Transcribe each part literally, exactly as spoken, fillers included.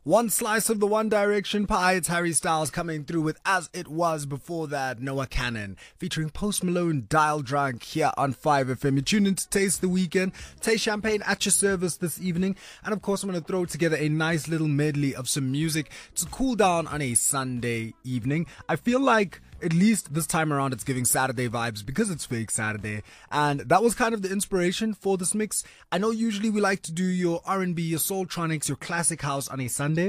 One slice of the One Direction pie. It's Harry Styles coming through with As It Was. Before that, Noah Cannon featuring Post Malone, Dial Drunk here on five F M. You tune in to Taste the Weekend. Taste champagne at your service this evening. And of course, I'm going to throw together a nice little medley of some music to cool down on a Sunday evening. I feel like at least this time around it's giving Saturday vibes because it's fake Saturday, and that was kind of the inspiration for this mix. I know usually we like to do your R and B, your soultronics, your classic house on a Sunday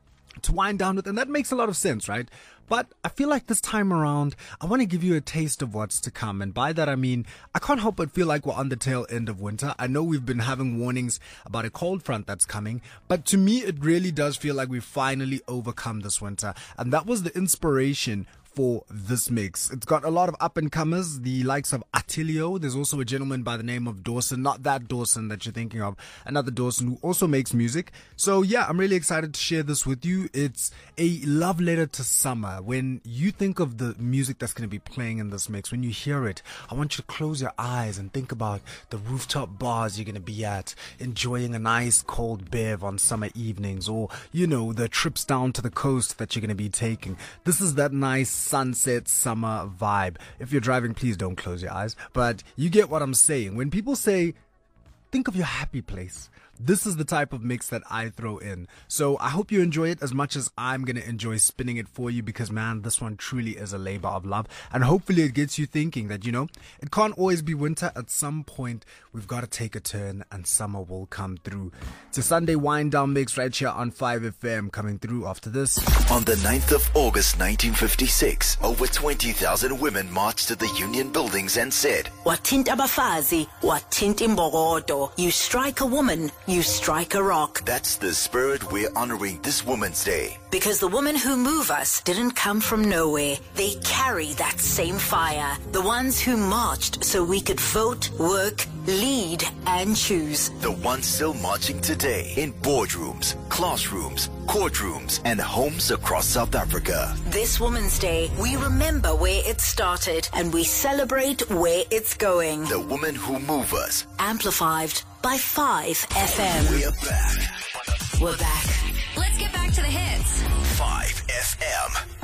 to wind down with, and that makes a lot of sense, right? But I feel like this time around, I want to give you a taste of what's to come. And by that, I mean, I can't help but feel like we're on the tail end of winter. I know we've been having warnings about a cold front that's coming, but to me, it really does feel like we've finally overcome this winter. And that was the inspiration for this mix. It's got a lot of up-and-comers, the likes of Attilio. There's also a gentleman by the name of Dawson, not that Dawson that you're thinking of, another Dawson who also makes music. So yeah, I'm really excited to share this with you. It's a love letter to summer. When you think of the music that's going to be playing in this mix, when you hear it, I want you to close your eyes and think about the rooftop bars you're going to be at, enjoying a nice cold bev on summer evenings, or, you know, the trips down to the coast that you're going to be taking. This is that nice sunset summer vibe. If you're driving, please don't close your eyes, but you get what I'm saying. When people say, think of your happy place, this is the type of mix that I throw in. So I hope you enjoy it as much as I'm going to enjoy spinning it for you, because man, this one truly is a labor of love. And hopefully it gets you thinking that, you know, it can't always be winter. At some point, we've got to take a turn and summer will come through. It's a Sunday wind down mix right here on five F M, coming through after this. On the ninth of August nineteen fifty-six, over twenty thousand women marched to the Union buildings and said, Wathinta abafazi, wathinta imbokodo. You strike a woman, you strike a rock. That's the spirit we're honoring this Women's Day. Because the women who move us didn't come from nowhere. They carry that same fire. The ones who marched so we could vote, work, lead, and choose. The ones still marching today in boardrooms, classrooms, courtrooms, and homes across South Africa. This Women's Day, we remember where it started and we celebrate where it's going. The women who move us. Amplified by five F M. We're back. We're back. Let's get back to the hits. five F M.